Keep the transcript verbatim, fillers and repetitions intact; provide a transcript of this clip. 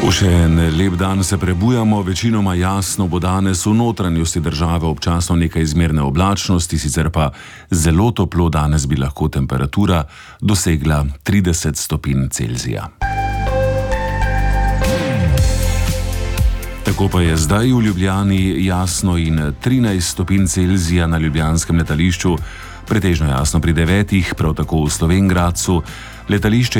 V še en lep dan se prebujamo, večinoma jasno bo danes v notranjosti države občasno nekaj izmerne oblačnosti, sicer pa zelo toplo. Danes bi lahko temperatura dosegla trideset stopinj Celzija. Tako pa je zdaj v Ljubljani jasno in trinajst stopinj Celzija na ljubljanskem letališču, pretežno jasno pri devetih, prav tako v Slovenj Gradcu. Letališče